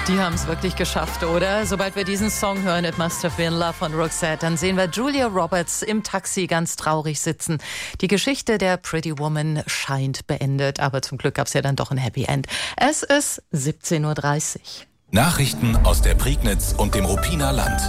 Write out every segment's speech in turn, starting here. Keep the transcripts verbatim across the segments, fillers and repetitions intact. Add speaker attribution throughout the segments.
Speaker 1: Die haben es wirklich geschafft, oder? Sobald wir diesen Song hören, It Must Have Been Love von Roxette, dann sehen wir Julia Roberts im Taxi ganz traurig sitzen. Die Geschichte der Pretty Woman scheint beendet, aber zum Glück gab es ja dann doch ein Happy End. Es ist siebzehn Uhr dreißig.
Speaker 2: Nachrichten aus der Prignitz und dem Ruppiner Land.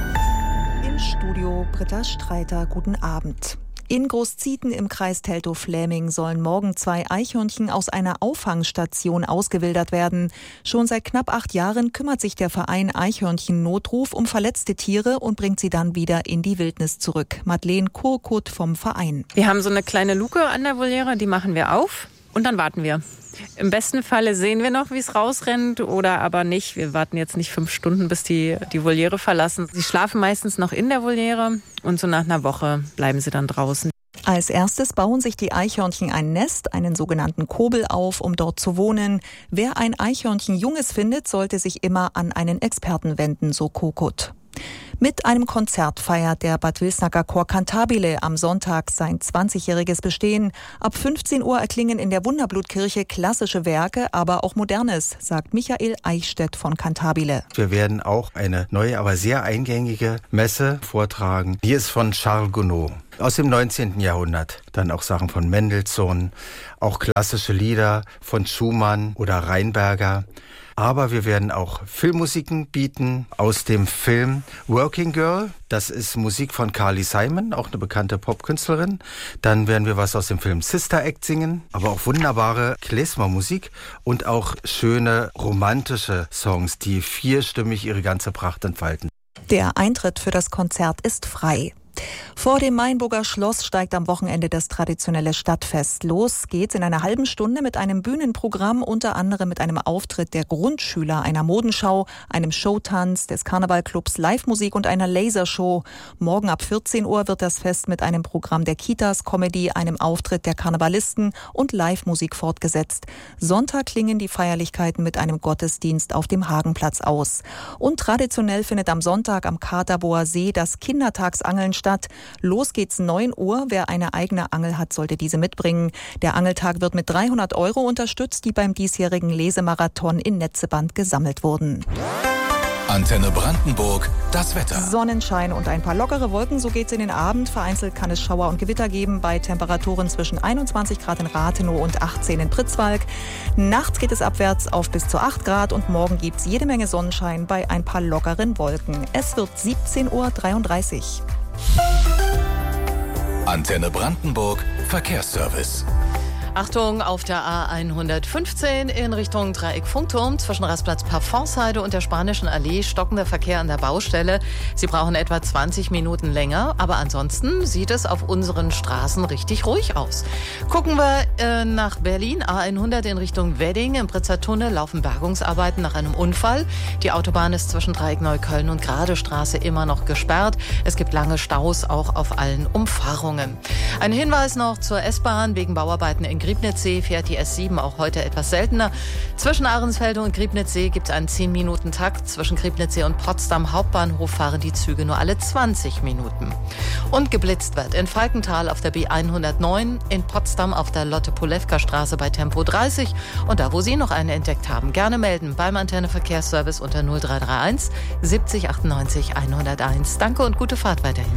Speaker 3: Im Studio Britta Streiter, guten Abend. In Großzieten im Kreis Teltow-Fläming sollen morgen zwei Eichhörnchen aus einer Auffangstation ausgewildert werden. Schon seit knapp acht Jahren kümmert sich der Verein Eichhörnchen-Notruf um verletzte Tiere und bringt sie dann wieder in die Wildnis zurück. Madeleine Kurkut vom Verein.
Speaker 4: Wir haben so eine kleine Luke an der Voliere, die machen wir auf und dann warten wir. Im besten Falle sehen wir noch, wie es rausrennt oder aber nicht. Wir warten jetzt nicht fünf Stunden, bis die die Voliere verlassen. Sie schlafen meistens noch in der Voliere und so nach einer Woche bleiben sie dann draußen.
Speaker 3: Als erstes bauen sich die Eichhörnchen ein Nest, einen sogenannten Kobel auf, um dort zu wohnen. Wer ein Eichhörnchen Junges findet, sollte sich immer an einen Experten wenden, so Kokut. Mit einem Konzert feiert der Bad Wilsnacker Chor Cantabile am Sonntag sein zwanzigjähriges Bestehen. Ab fünfzehn Uhr erklingen in der Wunderblutkirche klassische Werke, aber auch Modernes, sagt Michael Eichstädt von Cantabile.
Speaker 5: Wir werden auch eine neue, aber sehr eingängige Messe vortragen. Die ist von Charles Gounod aus dem neunzehnten Jahrhundert. Dann auch Sachen von Mendelssohn, auch klassische Lieder von Schumann oder Rheinberger. Aber wir werden auch Filmmusiken bieten aus dem Film Working Girl. Das ist Musik von Carly Simon, auch eine bekannte Popkünstlerin. Dann werden wir was aus dem Film Sister Act singen, aber auch wunderbare Klezmer-Musik und auch schöne romantische Songs, die vierstimmig ihre ganze Pracht entfalten.
Speaker 3: Der Eintritt für das Konzert ist frei. Vor dem Mainburger Schloss steigt am Wochenende das traditionelle Stadtfest. Los geht's in einer halben Stunde mit einem Bühnenprogramm, unter anderem mit einem Auftritt der Grundschüler, einer Modenschau, einem Showtanz des Karnevalclubs, Live-Musik und einer Lasershow. Morgen ab vierzehn Uhr wird das Fest mit einem Programm der Kitas, Comedy, einem Auftritt der Karnevalisten und Live-Musik fortgesetzt. Sonntag klingen die Feierlichkeiten mit einem Gottesdienst auf dem Hagenplatz aus. Und traditionell findet am Sonntag am Katerboer See das Kindertagsangeln statt. Los geht's neun Uhr. Wer eine eigene Angel hat, sollte diese mitbringen. Der Angeltag wird mit dreihundert Euro unterstützt, die beim diesjährigen Lesemarathon in Netzeband gesammelt wurden.
Speaker 2: Antenne Brandenburg, das Wetter.
Speaker 3: Sonnenschein und ein paar lockere Wolken, so geht's in den Abend. Vereinzelt kann es Schauer und Gewitter geben bei Temperaturen zwischen einundzwanzig Grad in Rathenow und achtzehn in Pritzwalk. Nachts geht es abwärts auf bis zu acht Grad und morgen gibt's jede Menge Sonnenschein bei ein paar lockeren Wolken. Es wird siebzehn Uhr dreiunddreißig.
Speaker 2: Antenne Brandenburg, Verkehrsservice.
Speaker 1: Achtung, auf der A hundertfünfzehn in Richtung Dreieck-Funkturm zwischen Rastplatz Parfumsheide und der Spanischen Allee stockender Verkehr an der Baustelle. Sie brauchen etwa zwanzig Minuten länger, aber ansonsten sieht es auf unseren Straßen richtig ruhig aus. Gucken wir äh, nach Berlin, A hundert in Richtung Wedding. Im Britzer Tunnel laufen Bergungsarbeiten nach einem Unfall. Die Autobahn ist zwischen Dreieck-Neukölln und Gradestraße immer noch gesperrt. Es gibt lange Staus auch auf allen Umfahrungen. Ein Hinweis noch zur S-Bahn. Wegen Bauarbeiten in Griebnitzsee fährt die S sieben auch heute etwas seltener. Zwischen Ahrensfelde und Griebnitzsee gibt es einen zehn Minuten Takt. Zwischen Griebnitzsee und Potsdam Hauptbahnhof fahren die Züge nur alle zwanzig Minuten. Und geblitzt wird in Falkenthal auf der B hundertneun, in Potsdam auf der Lotte-Polewka-Straße bei Tempo dreißig. Und da, wo Sie noch eine entdeckt haben, gerne melden beim Antenne Verkehrsservice unter null drei drei eins siebzig achtundneunzig hunderteins. Danke und gute Fahrt weiterhin.